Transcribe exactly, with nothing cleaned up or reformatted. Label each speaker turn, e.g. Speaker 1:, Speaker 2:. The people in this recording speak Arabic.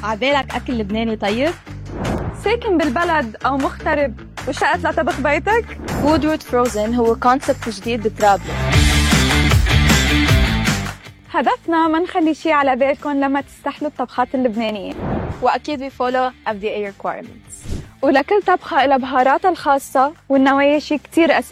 Speaker 1: عبالك أكل لبناني طيب؟
Speaker 2: ساكن بالبلد أو مغترب واشتقت لطبخ بيتك؟
Speaker 1: فود روت فروزن هو كونسبت جديد بطرابلس.
Speaker 2: هدفنا ما نخلي شي على بالكم لما تستحلوا الطبخات اللبنانية،
Speaker 1: وأكيد we follow F D A requirements.
Speaker 2: ولكل طبخة إلها بهاراتها الخاصة والنوايا شي كتير أساسي.